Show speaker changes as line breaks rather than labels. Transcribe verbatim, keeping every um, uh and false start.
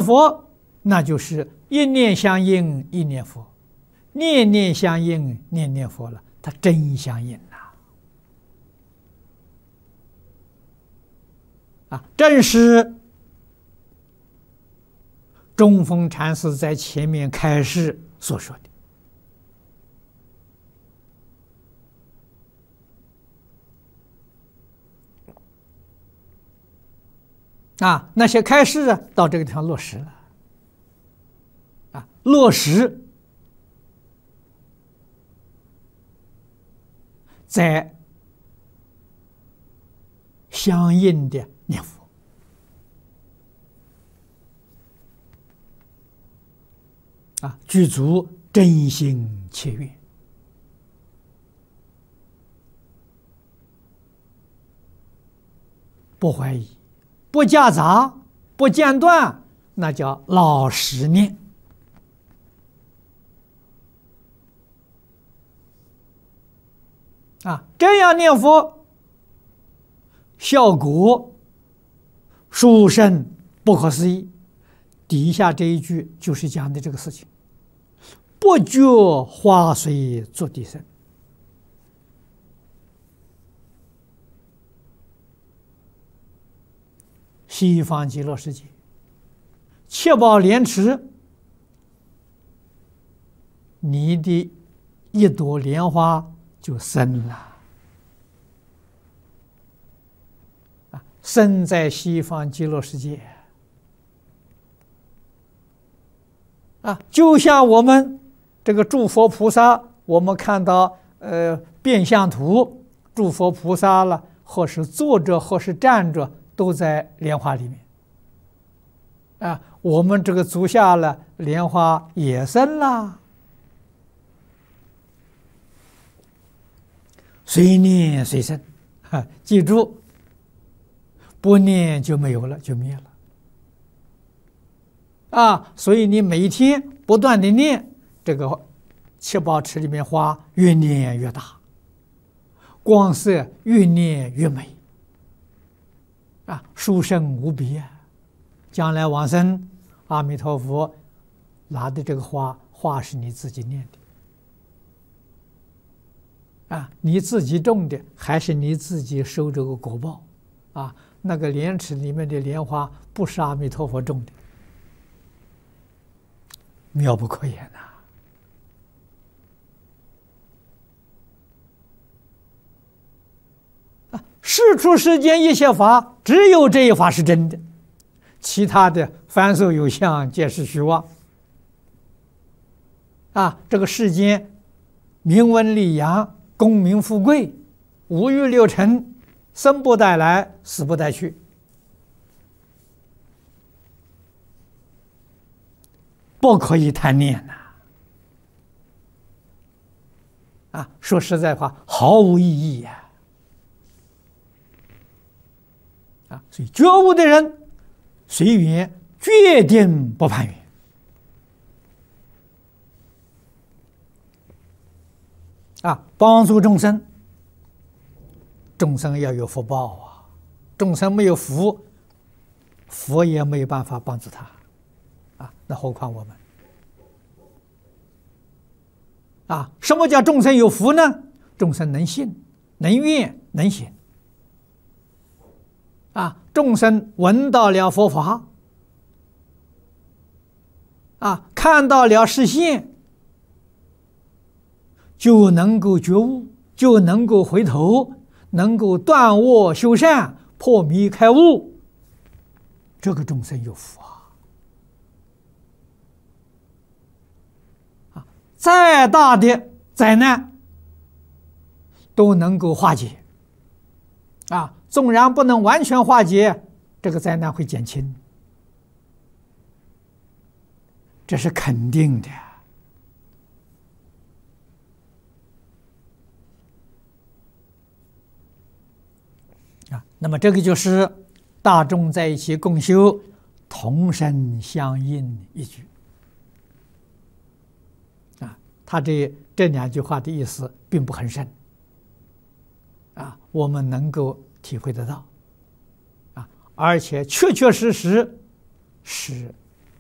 佛，那就是一念相应一念佛，念念相应念念佛了，它真相应呐！啊，正是中峰禅师在前面开示所说的。啊，那些开示啊，到这个地方落实了。啊，落实在相应的念佛。啊，具足真心切愿，不怀疑，不夹杂，不间断，那叫老实念。啊，这样念佛，效果殊胜不可思议。底下这一句就是讲的这个事情：不觉花水作地生。西方极乐世界，七宝莲池，你的一朵莲花就生了。啊，生在西方极乐世界。啊，就像我们这个诸佛菩萨，我们看到呃变相图，诸佛菩萨了，或是坐着，或是站着，都在莲花里面。啊，我们这个足下了，莲花也生啦。随念随生，哈，记住，不念就没有了，就灭了。啊，所以你每一天不断的念，这个七宝池里面花越念越大，光色越念越美，啊，殊胜无比啊！将来往生，阿弥陀佛拿的这个花，花是你自己念的，啊，你自己种的，还是你自己收这个果报，啊，那个莲池里面的莲花不是阿弥陀佛种的。妙不可言呐！啊，世出世间一切法，只有这一法是真的，其他的凡所有相，皆是虚妄。啊，这个世间名闻利养、功名富贵、五欲六尘，生不带来，死不带去。不可以贪念呐！啊，说实在话，毫无意义呀！啊，所以觉悟的人，随缘决定不攀缘。啊，帮助众生，众生要有福报啊！众生没有福，佛也没有办法帮助他。啊，那何况我们啊？什么叫众生有福呢？众生能信、能愿、能行。啊，众生闻到了佛法，啊，看到了实现，就能够觉悟，就能够回头，能够断恶修善，破迷开悟。这个众生有福啊！再大的灾难都能够化解，啊，纵然不能完全化解，这个灾难会减轻，这是肯定的。啊，那么这个就是大众在一起共修，同声相应一句。他这这两句话的意思并不很深，啊，我们能够体会得到，啊，而且确确实实是